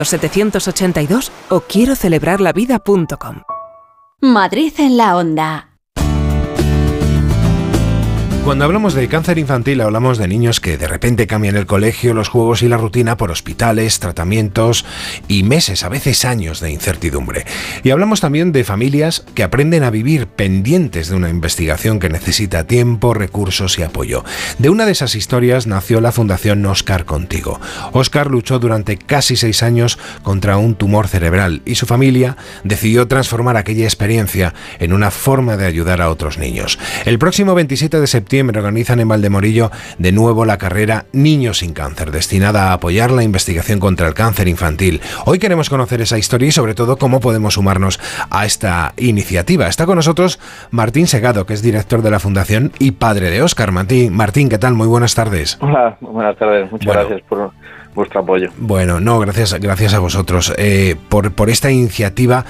782 o quiero celebrarlavida.com. Madrid en la onda. Cuando hablamos de cáncer infantil hablamos de niños que de repente cambian el colegio, los juegos y la rutina por hospitales, tratamientos y meses, a veces años de incertidumbre. Y hablamos también de familias que aprenden a vivir pendientes de una investigación que necesita tiempo, recursos y apoyo. De una de esas historias nació la Fundación Óscar Contigo. Óscar luchó durante casi 6 años contra un tumor cerebral y su familia decidió transformar aquella experiencia en una forma de ayudar a otros niños. El próximo 27 de septiembre organizan en Valdemorillo de nuevo la carrera Niños sin Cáncer, destinada a apoyar la investigación contra el cáncer infantil. Hoy queremos conocer esa historia y sobre todo cómo podemos sumarnos a esta iniciativa. Está con nosotros Martín Segado, que es director de la Fundación y padre de Óscar. Martín, ¿qué tal? Muy buenas tardes. Hola, buenas tardes. Muchas gracias por vuestro apoyo. Bueno, no, gracias a vosotros por esta iniciativa,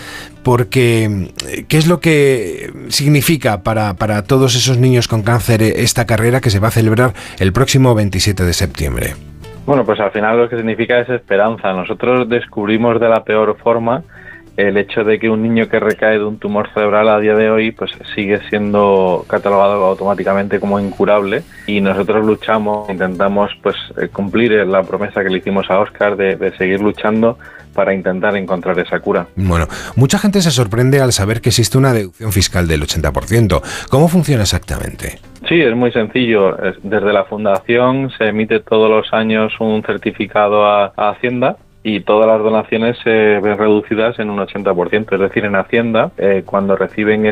porque ¿qué es lo que significa para todos esos niños con cáncer esta carrera que se va a celebrar el próximo 27 de septiembre? Bueno, pues al final lo que significa es esperanza. Nosotros descubrimos de la peor forma el hecho de que un niño que recae de un tumor cerebral a día de hoy pues sigue siendo catalogado automáticamente como incurable, y nosotros intentamos pues cumplir la promesa que le hicimos a Óscar de seguir luchando para intentar encontrar esa cura. Bueno, mucha gente se sorprende al saber que existe una deducción fiscal del 80%. ¿Cómo funciona exactamente? Sí, es muy sencillo. Desde la Fundación se emite todos los años un certificado a Hacienda, y todas las donaciones se ven reducidas en un 80%. Es decir, en Hacienda, cuando reciben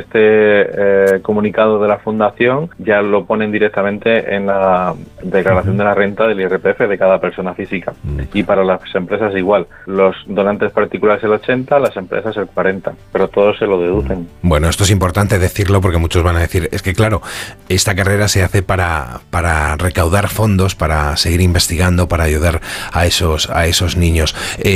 este comunicado de la Fundación, ya lo ponen directamente en la declaración de la renta del IRPF de cada persona física. Y para las empresas igual. Los donantes particulares el 80%, las empresas el 40%, pero todos se lo deducen. Bueno, esto es importante decirlo porque muchos van a decir, es que claro, esta carrera se hace para recaudar fondos, para seguir investigando, para ayudar a esos niños.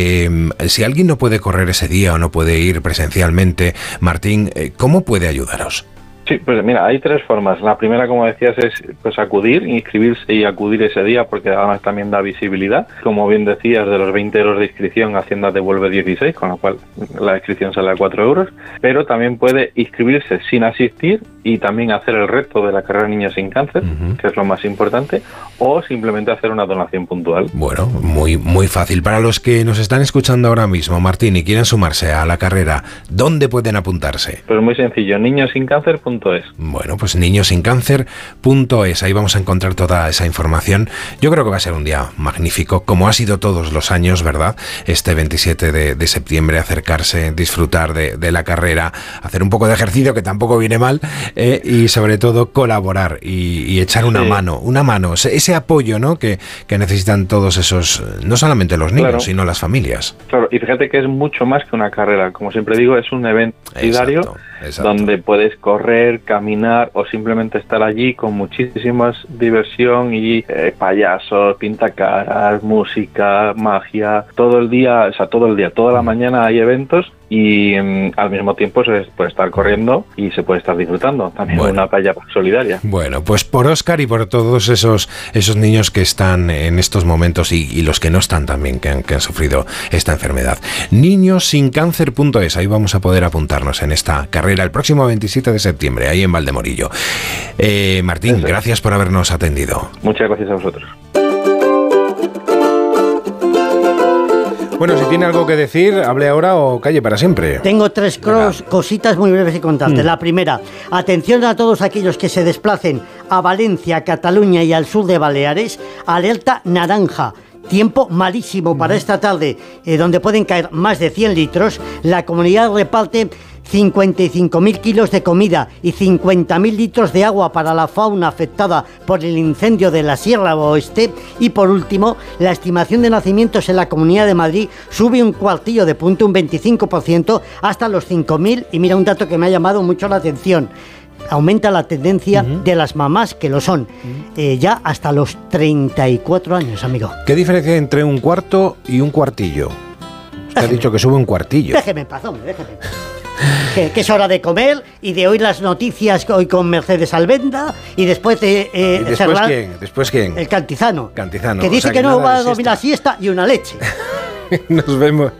Si alguien no puede correr ese día o no puede ir presencialmente, Martín, ¿cómo puede ayudaros? Sí, pues mira, hay 3 formas. La primera, como decías, es pues acudir, inscribirse y acudir ese día, porque además también da visibilidad. Como bien decías, de los 20 euros de inscripción, Hacienda devuelve 16, con lo cual la inscripción sale a 4 euros. Pero también puede inscribirse sin asistir y también hacer el reto de la carrera Niños sin Cáncer, que es lo más importante, o simplemente hacer una donación puntual. Bueno, muy fácil. Para los que nos están escuchando ahora mismo, Martín, y quieren sumarse a la carrera, ¿dónde pueden apuntarse? Pues muy sencillo, niñosincáncer.es. Bueno, pues niñosincáncer.es, ahí vamos a encontrar toda esa información. Yo creo que va a ser un día magnífico, como ha sido todos los años, ¿verdad? Este 27 de septiembre, acercarse, disfrutar de la carrera, hacer un poco de ejercicio, que tampoco viene mal, y sobre todo colaborar y echar una mano, ese apoyo, ¿no? que necesitan todos esos, no solamente los niños, claro, sino las familias. Claro, y fíjate que es mucho más que una carrera. Como siempre digo, es un evento solidario. Exacto. Donde puedes correr, caminar o simplemente estar allí con muchísima diversión y payasos, pintacaras, música, magia, todo el día, toda la mañana hay eventos y al mismo tiempo se puede estar corriendo y se puede estar disfrutando también una playa solidaria. Bueno, pues por Óscar y por todos esos niños que están en estos momentos y los que no están también, que han sufrido esta enfermedad. Niñosincáncer.es, ahí vamos a poder apuntarnos en esta carrera el próximo 27 de septiembre, ahí en Valdemorillo. Martín, gracias por habernos atendido. Muchas gracias a vosotros. Bueno, si tiene algo que decir, hable ahora o calle para siempre. Tengo 3 cositas muy breves que contarte. La primera, atención a todos aquellos que se desplacen a Valencia, Cataluña y al sur de Baleares, alerta naranja. Tiempo malísimo para esta tarde, donde pueden caer más de 100 litros. La comunidad reparte 55.000 kilos de comida y 50.000 litros de agua para la fauna afectada por el incendio de la Sierra Oeste. Y por último, la estimación de nacimientos en la Comunidad de Madrid sube un cuartillo de punto, un 25%, hasta los 5.000. Y mira un dato que me ha llamado mucho la atención. Aumenta la tendencia de las mamás que lo son, ya hasta los 34 años, amigo. ¿Qué diferencia hay entre un cuarto y un cuartillo? Usted ha dicho que sube un cuartillo. Déjeme en paz, hombre, déjeme. Que es hora de comer y de oír las noticias hoy con Mercedes Albenda y después de... ¿Y después quién? ¿Después quién? El Cantizano. Cantizano. Que dice que no va a dormir la siesta y una leche. Nos vemos